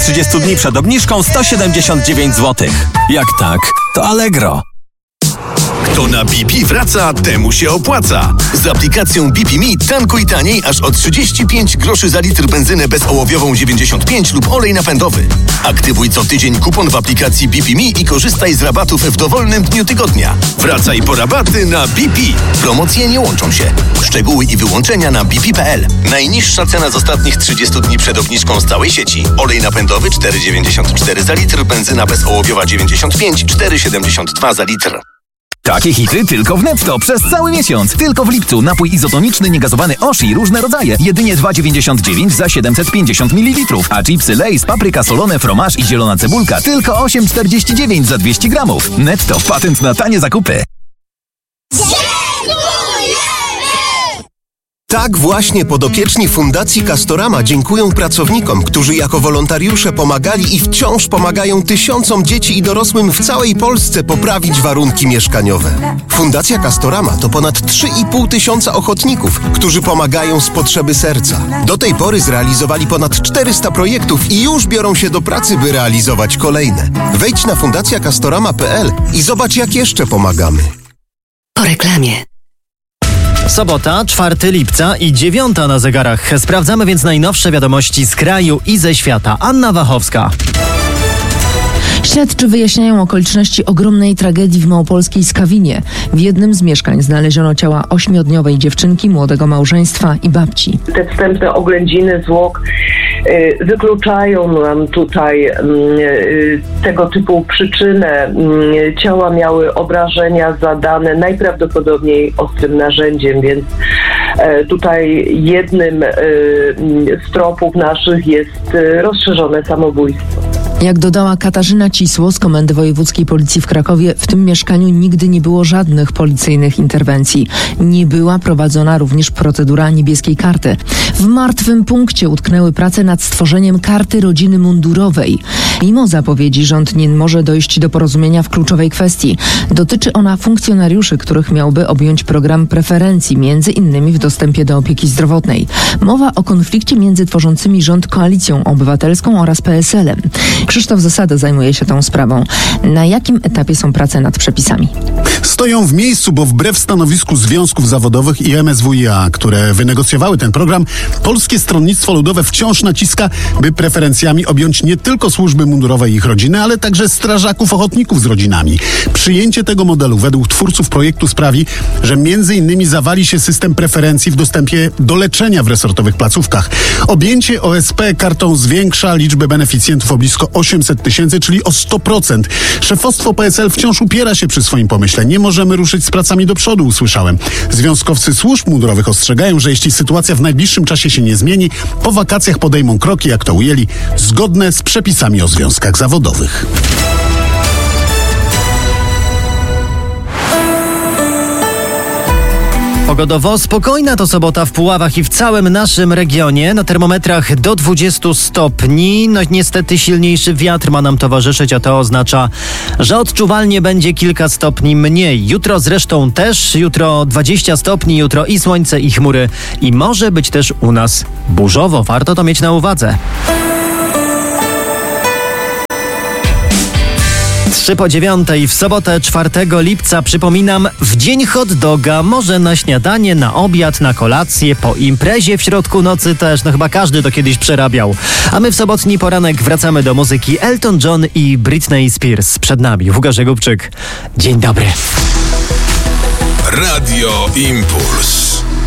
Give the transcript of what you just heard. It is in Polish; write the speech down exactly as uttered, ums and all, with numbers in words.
trzydziestu dni przed obniżką sto siedemdziesiąt dziewięć złotych. Jak tak, to Allegro. Kto na B P wraca, temu się opłaca. Z aplikacją B P Me tankuj taniej aż o trzydzieści pięć groszy za litr benzynę bezołowiową dziewięćdziesiąt pięć lub olej napędowy. Aktywuj co tydzień kupon w aplikacji B P Me i korzystaj z rabatów w dowolnym dniu tygodnia. Wracaj po rabaty na B P. Promocje nie łączą się. Szczegóły i wyłączenia na b p kropka p l. Najniższa cena z ostatnich trzydziestu dni przed obniżką z całej sieci. Olej napędowy cztery dziewięćdziesiąt cztery za litr, benzyna bezołowiowa dziewięćdziesiąt pięć, cztery siedemdziesiąt dwa za litr. Takie hity tylko w Netto przez cały miesiąc. Tylko w lipcu napój izotoniczny niegazowany Oshi różne rodzaje. Jedynie dwa dziewięćdziesiąt dziewięć za siedemset pięćdziesiąt mililitrów. A chipsy Lay's, papryka solone, fromaż i zielona cebulka tylko osiem czterdzieści dziewięć za dwieście gramów. Netto, patent na tanie zakupy. Tak właśnie podopieczni Fundacji Castorama dziękują pracownikom, którzy jako wolontariusze pomagali i wciąż pomagają tysiącom dzieci i dorosłym w całej Polsce poprawić warunki mieszkaniowe. Fundacja Castorama to ponad trzy i pół tysiąca ochotników, którzy pomagają z potrzeby serca. Do tej pory zrealizowali ponad czterysta projektów i już biorą się do pracy, by realizować kolejne. Wejdź na fundacja castorama kropka p l i zobacz, jak jeszcze pomagamy. Po reklamie. Sobota, czwartego lipca i dziewiąta na zegarach. Sprawdzamy więc najnowsze wiadomości z kraju i ze świata. Anna Wachowska. Śledczy wyjaśniają okoliczności ogromnej tragedii w małopolskiej Skawinie. W jednym z mieszkań znaleziono ciała ośmiodniowej dziewczynki, młodego małżeństwa i babci. Te wstępne oględziny zwłok y, wykluczają nam tutaj y, y, tego typu przyczynę. Y, ciała miały obrażenia zadane najprawdopodobniej ostrym narzędziem, więc y, tutaj jednym y, z tropów naszych jest y, rozszerzone samobójstwo. Jak dodała Katarzyna Cisło z Komendy Wojewódzkiej Policji w Krakowie, w tym mieszkaniu nigdy nie było żadnych policyjnych interwencji. Nie była prowadzona również procedura niebieskiej karty. W martwym punkcie utknęły prace nad stworzeniem karty rodziny mundurowej. Mimo zapowiedzi rząd nie może dojść do porozumienia w kluczowej kwestii. Dotyczy ona funkcjonariuszy, których miałby objąć program preferencji, między innymi w dostępie do opieki zdrowotnej. Mowa o konflikcie między tworzącymi rząd Koalicją Obywatelską oraz P S L em. Krzysztof Zasada zajmuje się tą sprawą. Na jakim etapie są prace nad przepisami? Stoją w miejscu, bo wbrew stanowisku związków zawodowych i M S W i A, które wynegocjowały ten program, Polskie Stronnictwo Ludowe wciąż naciska, by preferencjami objąć nie tylko służby mundurowe i ich rodziny, ale także strażaków ochotników z rodzinami. Przyjęcie tego modelu według twórców projektu sprawi, że między innymi zawali się system preferencji w dostępie do leczenia w resortowych placówkach. Objęcie O S P kartą zwiększa liczbę beneficjentów o blisko osiemset tysięcy, czyli o sto procent. Szefostwo P S L wciąż upiera się przy swoim pomyśle. Nie możemy ruszyć z pracami do przodu, usłyszałem. Związkowcy służb mundurowych ostrzegają, że jeśli sytuacja w najbliższym czasie się nie zmieni, po wakacjach podejmą kroki, jak to ujęli, zgodne z przepisami o związkach zawodowych. Pogodowo spokojna to sobota w Puławach i w całym naszym regionie. Na termometrach do dwudziestu stopni. No niestety silniejszy wiatr ma nam towarzyszyć, a to oznacza, że odczuwalnie będzie kilka stopni mniej. Jutro zresztą też, jutro dwadzieścia stopni, jutro i słońce, i chmury. I może być też u nas burzowo. Warto to mieć na uwadze. Trzy po dziewiątej w sobotę czwartego lipca, przypominam, w dzień hot doga, może na śniadanie, na obiad, na kolację, po imprezie w środku nocy też, no chyba każdy to kiedyś przerabiał. A my w sobotni poranek wracamy do muzyki. Elton John i Britney Spears. Przed nami Łukasz Jakubczyk. Dzień dobry. Radio Impuls.